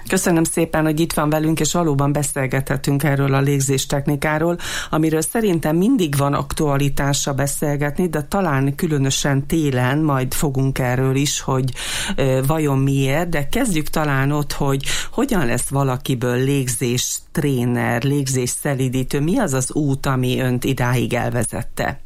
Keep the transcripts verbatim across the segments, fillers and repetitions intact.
Köszönöm szépen, hogy itt van velünk, és valóban beszélgethetünk erről a légzéstechnikáról, amiről szerintem mindig van aktualitása beszélgetni, de talán különösen télen majd fogunk erről is, hogy e, vajon miért, de kezdjük talán ott, hogy hogyan lesz valakiből légzés tréner, légzés szelídítő, mi az az út, ami önt idáig elvezette?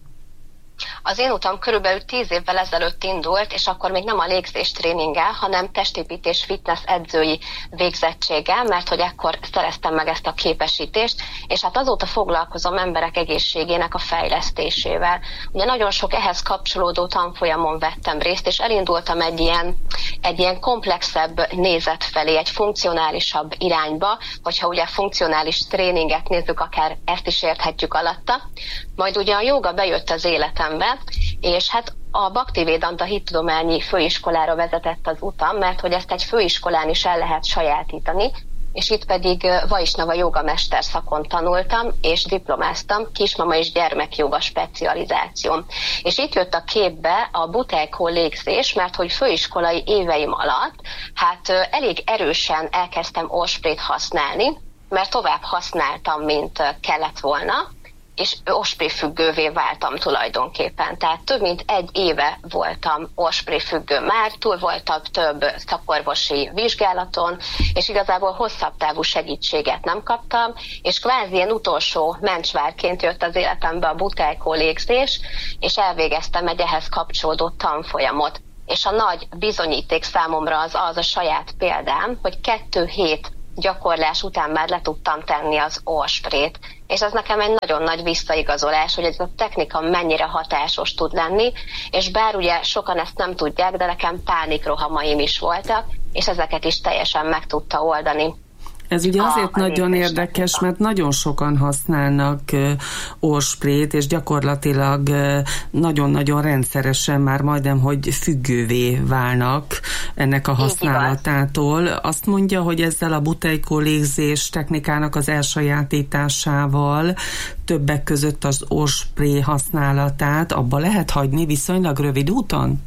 Az én utam körülbelül tíz évvel ezelőtt indult, és akkor még nem a légzés tréninggel, hanem testépítés fitness edzői végzettséggel, mert hogy ekkor szereztem meg ezt a képesítést, és hát azóta foglalkozom emberek egészségének a fejlesztésével. Ugye nagyon sok ehhez kapcsolódó tanfolyamon vettem részt, és elindultam egy ilyen, egy ilyen komplexebb nézet felé, egy funkcionálisabb irányba, hogyha ugye funkcionális tréninget nézzük, akár ezt is érthetjük alatta. Majd ugye a jóga bejött az életembe, és hát a Bhaktivedanta hittudományi főiskolára vezetett az utam, mert hogy ezt egy főiskolán is el lehet sajátítani, és itt pedig Vaisnava jóga mesterszakon tanultam, és diplomáztam, kismama és gyermekjóga specializációm. És itt jött a képbe a buteiko légzés, mert hogy főiskolai éveim alatt hát elég erősen elkezdtem osprayt használni, mert tovább használtam, mint kellett volna, és osprey függővé váltam tulajdonképpen. Tehát több mint egy éve voltam osprey függő már, túl voltam több szakorvosi vizsgálaton, és igazából hosszabb távú segítséget nem kaptam, és kvázi ilyen utolsó mencsvárként jött az életembe a buteiko légzés, és elvégeztem egy ehhez kapcsolódó tanfolyamot. És a nagy bizonyíték számomra az az a saját példám, hogy kettő hét gyakorlás után már le tudtam tenni az osprayt, és ez nekem egy nagyon nagy visszaigazolás, hogy ez a technika mennyire hatásos tud lenni, és bár ugye sokan ezt nem tudják, de nekem pánikrohamaim is voltak, és ezeket is teljesen meg tudta oldani. Ez ugye azért a, nagyon érdekes, mert nagyon sokan használnak uh, osprayt, és gyakorlatilag uh, nagyon-nagyon rendszeresen már majdnem, hogy függővé válnak ennek a használatától. Azt mondja, hogy ezzel a buteiko légzés technikának az elsajátításával többek között az osprey használatát abba lehet hagyni viszonylag rövid úton?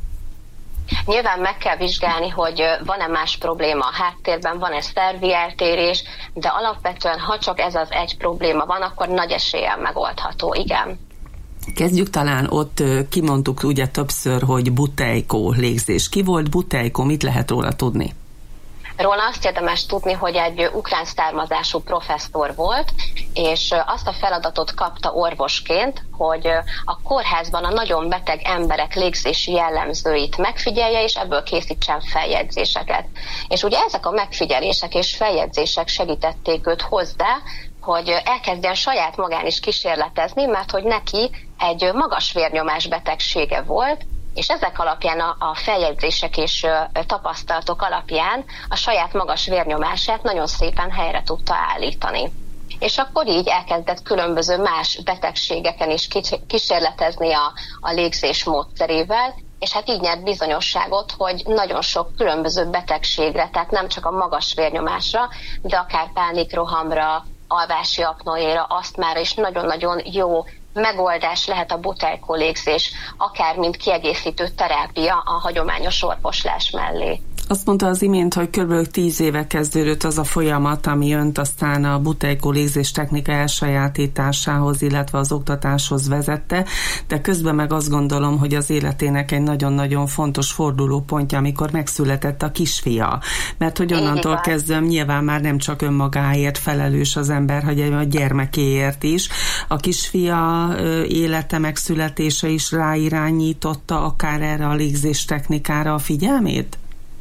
Nyilván meg kell vizsgálni, hogy van-e más probléma a háttérben, van-e szervi eltérés, de alapvetően, ha csak ez az egy probléma van, akkor nagy eséllyel megoldható, igen. Kezdjük talán ott, kimondtuk ugye többször, hogy buteiko légzés. Ki volt buteiko, mit lehet róla tudni? Róla azt érdemes tudni, hogy egy ukrán származású professzor volt, és azt a feladatot kapta orvosként, hogy a kórházban a nagyon beteg emberek légzési jellemzőit megfigyelje, és ebből készítsen feljegyzéseket. És ugye ezek a megfigyelések és feljegyzések segítették őt hozzá, hogy elkezdjen saját magán is kísérletezni, mert hogy neki egy magas vérnyomás betegsége volt, és ezek alapján a, a feljegyzések és ö, tapasztalatok alapján a saját magas vérnyomását nagyon szépen helyre tudta állítani. És akkor így elkezdett különböző más betegségeken is kísérletezni a, a légzés módszerével, és hát így nyert bizonyosságot, hogy nagyon sok különböző betegségre, tehát nem csak a magas vérnyomásra, de akár pánikrohamra, alvási apnoéra, asztmára is nagyon-nagyon jó megoldás lehet a buteiko légzés, akár mint kiegészítő terápia a hagyományos orvoslás mellé. Azt mondta az imént, hogy kb. tíz éve kezdődött az a folyamat, ami önt aztán a buteiko légzés technika elsajátításához, illetve az oktatáshoz vezette, de közben meg azt gondolom, hogy az életének egy nagyon-nagyon fontos fordulópontja, amikor megszületett a kisfia. Mert hogy onnantól kezdve nyilván már nem csak önmagáért felelős az ember, hanem a gyermekéért is. A kisfia élete megszületése is ráirányította akár erre a légzés technikára a figyelmét?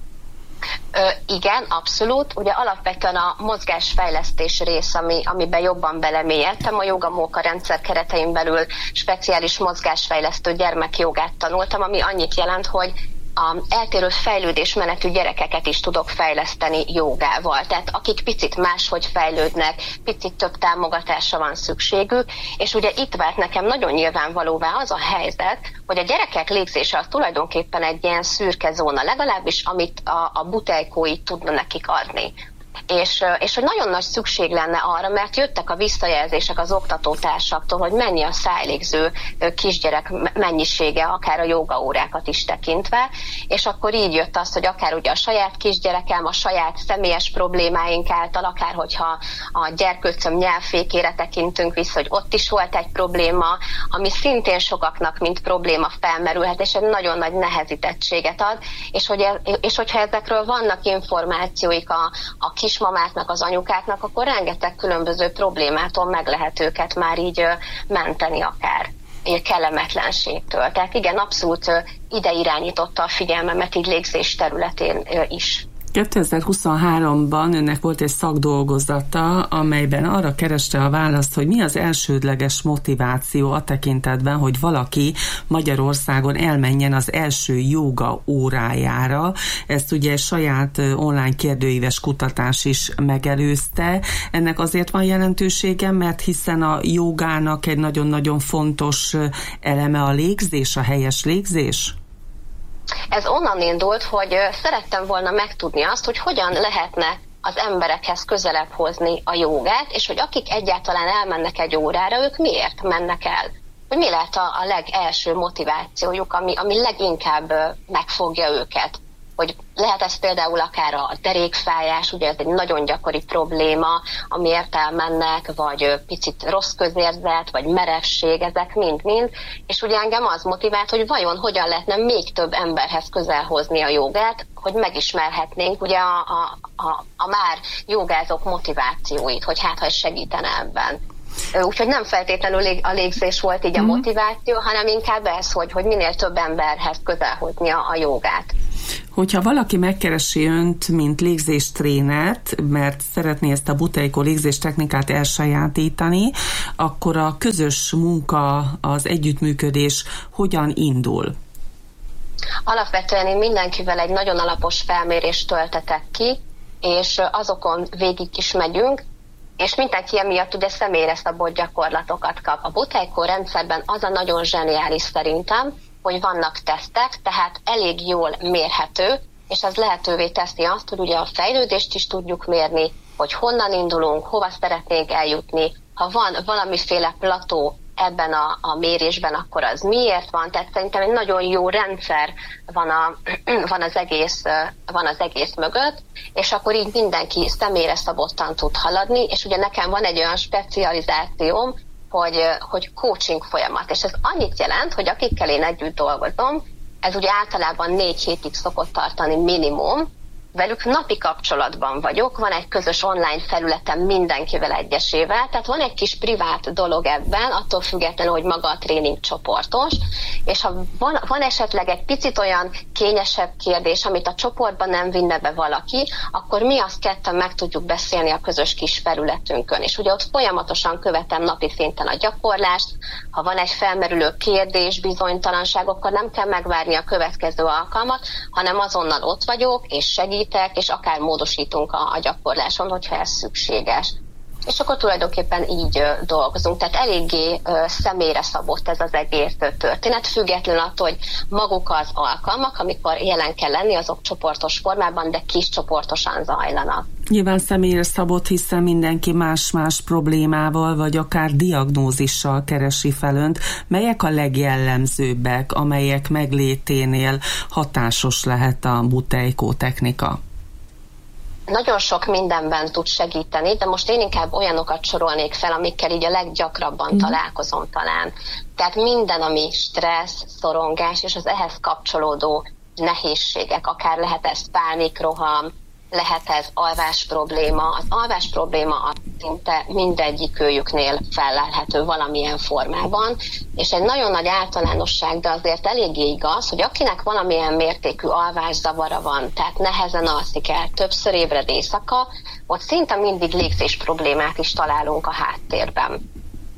Ö, igen, abszolút. Ugye alapvetően a mozgásfejlesztés rész, ami, amiben jobban belemélyedtem. A Yoga Móka rendszer keretein belül speciális mozgásfejlesztő gyermekjogát tanultam, ami annyit jelent, hogy a eltérő fejlődésmenetű gyerekeket is tudok fejleszteni jogával. Tehát akik picit máshogy fejlődnek, picit több támogatásra van szükségük, és ugye itt vált nekem nagyon nyilvánvalóvá az a helyzet, hogy a gyerekek légzése az tulajdonképpen egy ilyen szürke zóna, legalábbis amit a, a buteikói tudna nekik adni. És, és hogy nagyon nagy szükség lenne arra, mert jöttek a visszajelzések az oktatótársaktól, hogy mennyi a szájlégző kisgyerek mennyisége, akár a jogaórákat is tekintve, és akkor így jött az, hogy akár ugye a saját kisgyerekem, a saját személyes problémáink által, akár hogyha a gyerkőcöm nyelvfékére tekintünk vissza, hogy ott is volt egy probléma, ami szintén sokaknak, mint probléma felmerülhet, és egy nagyon nagy nehezítettséget ad, és, hogy, és hogyha ezekről vannak információik a, a kismamáknak, az anyukáknak, akkor rengeteg különböző problémától meg lehet őket már így menteni akár kellemetlenségtől. Tehát igen, abszolút ide irányította a figyelmemet így légzés területén is. kétezer-huszonháromban önnek volt egy szakdolgozata, amelyben arra kereste a választ, hogy mi az elsődleges motiváció a tekintetben, hogy valaki Magyarországon elmenjen az első jóga órájára. Ezt ugye saját online kérdőíves kutatás is megelőzte. Ennek azért van jelentősége, mert hiszen a jógának egy nagyon-nagyon fontos eleme a légzés, a helyes légzés. Ez onnan indult, hogy szerettem volna megtudni azt, hogy hogyan lehetne az emberekhez közelebb hozni a jogát, és hogy akik egyáltalán elmennek egy órára, ők miért mennek el. Hogy mi lehet a, a legelső motivációjuk, ami, ami leginkább megfogja őket. Hogy lehet ez például akár a derékfájás, ugye ez egy nagyon gyakori probléma, amiért elmennek, vagy picit rossz közérzet, vagy merevség, ezek mind-mind, és ugye engem az motivált, hogy vajon hogyan lehetne még több emberhez közel hozni a jogát, hogy megismerhetnénk ugye a, a, a, a már jogázók motivációit, hogy hát ha ez segítene ebben. Úgyhogy nem feltétlenül a légzés volt így a motiváció, hanem inkább ez, hogy, hogy minél több emberhez közel hozni a, a jogát. Hogyha valaki megkeresi önt, mint légzéstrénert, mert szeretné ezt a Butejko légzés technikát elsajátítani, akkor a közös munka, az együttműködés hogyan indul? Alapvetően én mindenkivel egy nagyon alapos felmérést töltetek ki, és azokon végig is megyünk, és mindenki emiatt ugye személyre szabott gyakorlatokat kap. A Butejko rendszerben az a nagyon zseniális szerintem, hogy vannak tesztek, tehát elég jól mérhető, és ez lehetővé teszi azt, hogy ugye a fejlődést is tudjuk mérni, hogy honnan indulunk, hova szeretnénk eljutni. Ha van valamiféle plató ebben a, a mérésben, akkor az miért van? Tehát szerintem egy nagyon jó rendszer van, a, van, az egész, van az egész mögött, és akkor így mindenki személyre szabottan tud haladni, és ugye nekem van egy olyan specializációm, hogy, hogy coaching folyamat, és ez annyit jelent, hogy akikkel én együtt dolgozom, ez ugye általában négy hétig szokott tartani minimum, velük napi kapcsolatban vagyok, van egy közös online felületem mindenkivel egyesével, tehát van egy kis privát dolog ebben, attól függetlenül, hogy maga a tréning csoportos, és ha van, van esetleg egy picit olyan kényesebb kérdés, amit a csoportban nem vinne be valaki, akkor mi azt ketten meg tudjuk beszélni a közös kis felületünkön, és ugye ott folyamatosan követem napi szinten a gyakorlást, ha van egy felmerülő kérdés, bizonytalanság, akkor nem kell megvárni a következő alkalmat, hanem azonnal ott vagyok, és segít, és akár módosítunk a, a gyakorláson, hogyha ez szükséges. És akkor tulajdonképpen így ö, dolgozunk. Tehát eléggé ö, személyre szabott ez az egész történet, függetlenül attól, hogy maguk az alkalmak, amikor jelen kell lenni, azok csoportos formában, de kis csoportosan zajlanak. Nyilván személyre szabott, hiszen mindenki más-más problémával, vagy akár diagnózissal keresi fel önt. Melyek a legjellemzőbbek, amelyek megléténél hatásos lehet a Butejko technika? Nagyon sok mindenben tud segíteni, de most én inkább olyanokat sorolnék fel, amikkel így a leggyakrabban mm. találkozom talán. Tehát minden, ami stressz, szorongás, és az ehhez kapcsolódó nehézségek, akár lehet ez pánikroham, lehet ez alvás probléma. Az alvás probléma az szinte mindegyikőjüknél fellelhető valamilyen formában, és egy nagyon nagy általánosság, de azért eléggé igaz, hogy akinek valamilyen mértékű alvászavara van, tehát nehezen alszik el, többször ébred éjszaka, ott szinte mindig légzés problémát is találunk a háttérben.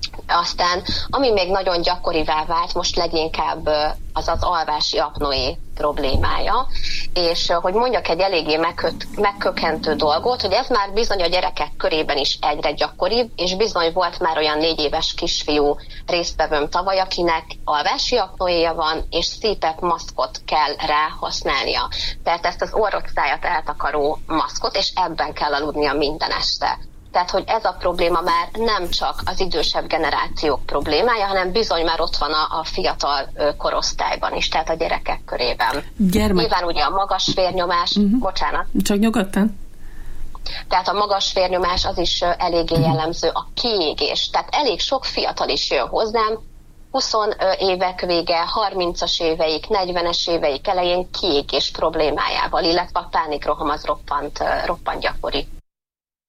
Aztán, ami még nagyon gyakorivá vált, most leginkább az az alvási apnoé problémája, és hogy mondjak egy eléggé megköt, megkökkentő dolgot, hogy ez már bizony a gyerekek körében is egyre gyakoribb, és bizony volt már olyan négy éves kisfiú résztvevőm tavaly, akinek alvási apnoéja van, és cé pep maszkot kell rá használnia. Tehát ezt az orrot, szájat eltakaró maszkot, és ebben kell aludnia minden este. Tehát, hogy ez a probléma már nem csak az idősebb generációk problémája, hanem bizony már ott van a, a fiatal korosztályban is, tehát a gyerekek körében. Gyermek. Nyilván ugye a magas vérnyomás, uh-huh. bocsánat. Csak nyugodtan. Tehát a magas vérnyomás az is eléggé jellemző, a kiégés. Tehát elég sok fiatal is jön hozzám, húsz évek vége, harmincas éveik, negyvenes éveik elején kiégés problémájával, illetve a pánikroham az roppant, roppant gyakori.